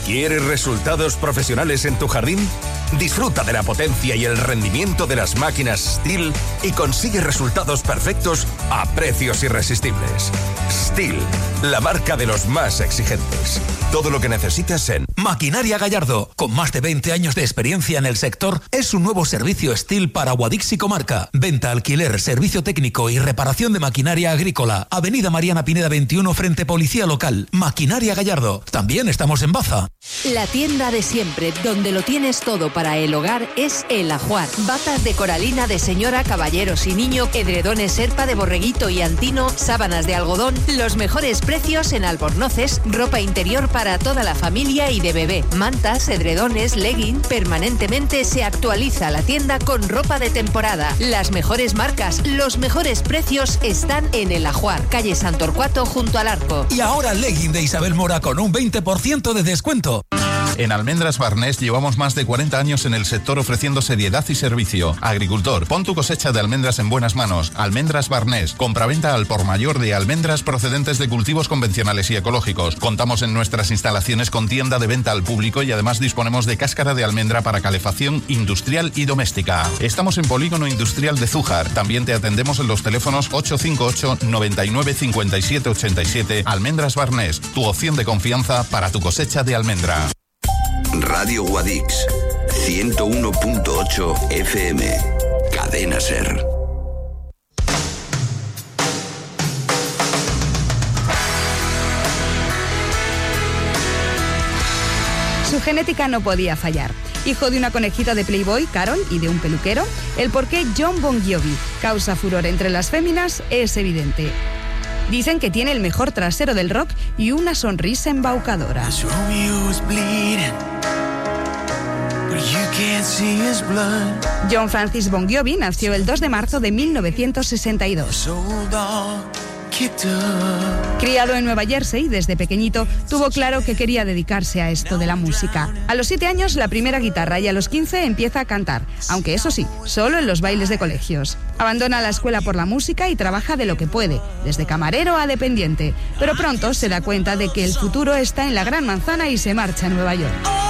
¿Quieres resultados profesionales en tu jardín? Disfruta de la potencia y el rendimiento de las máquinas STIHL y consigue resultados perfectos a precios irresistibles. STIHL, la marca de los más exigentes. Todo lo que necesitas en Maquinaria Gallardo, con más de 20 años de experiencia en el sector, es un nuevo servicio STIHL para Guadix y comarca. Venta, alquiler, servicio técnico y reparación de maquinaria agrícola. Avenida Mariana Pineda 21 frente Policía Local. Maquinaria Gallardo. También estamos en Baza. La tienda de siempre, donde lo tienes todo para el hogar, es El Ajuar. Batas de coralina de señora, caballeros y niño, edredones serpa de borreguito y antino, sábanas de algodón, los mejores precios en albornoces, ropa interior para toda la familia y de bebé, mantas, edredones, legging. Permanentemente se actualiza la tienda con ropa de temporada. Las mejores marcas, los mejores precios están en El Ajuar, calle San Torcuato junto al Arco. Y ahora legging de Isabel Mora con un 20% de descuento. En Almendras Barnés llevamos más de 40 años en el sector ofreciendo seriedad y servicio. Agricultor, pon tu cosecha de almendras en buenas manos. Almendras Barnés, compraventa al por mayor de almendras procedentes de cultivos convencionales y ecológicos. Contamos en nuestras instalaciones con tienda de venta al público y además disponemos de cáscara de almendra para calefacción industrial y doméstica. Estamos en Polígono Industrial de Zújar. También te atendemos en los teléfonos 858 99 57 87. Almendras Barnés, tu opción de confianza para tu cosecha de almendra. Radio Guadix, 101.8 FM, Cadena SER. Su genética no podía fallar. Hijo de una conejita de Playboy, Carol, y de un peluquero, el porqué Jon Bon Jovi causa furor entre las féminas es evidente. Dicen que tiene el mejor trasero del rock y una sonrisa embaucadora. John Francis Bon Jovi nació el 2 de marzo de 1962. Criado en Nueva Jersey, desde pequeñito tuvo claro que quería dedicarse a esto de la música. A los 7 años la primera guitarra y a los 15 empieza a cantar, aunque eso sí, solo en los bailes de colegios. Abandona la escuela por la música y trabaja de lo que puede, desde camarero a dependiente, pero pronto se da cuenta de que el futuro está en la Gran Manzana y se marcha a Nueva York.